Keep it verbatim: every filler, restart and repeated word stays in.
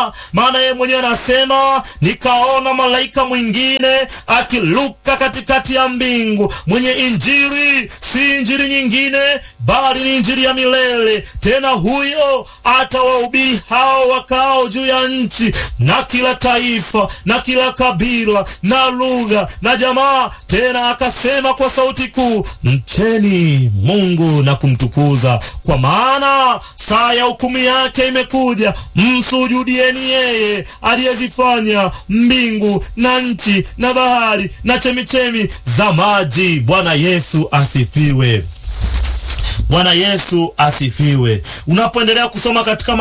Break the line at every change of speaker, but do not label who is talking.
maana yeye mwenyewe anasema, nikaona malaika mwingine akiluka katikati ya mbingu, mwenye injili, si injili nyingine, bali ni injili ya milele. Tena huyo atawahubiri hao wakao juu ya nchi, na kila taifa na kila kabila na lugha na jamaa. Tena akasema kwa sauti kuu, mcheni Mungu na kumtukuza, kwa maana saa ya hukumu yake imekuja. Msujudieni yeye aliyezifanya mbingu na nchi na bahari na chemichemi za maji. Bwana Yesu asifiwe. Bwana Yesu asifiwe. Unapoendelea kusoma katika